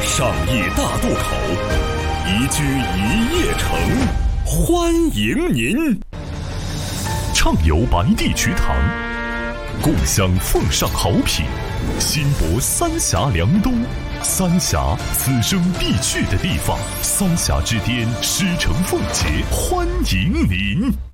商业大渡口，宜居一夜城，欢迎您。畅游白帝池塘，共享奉上好品，新博三峡良都，三峡此生必去的地方，三峡之巅狮城凤节，欢迎您。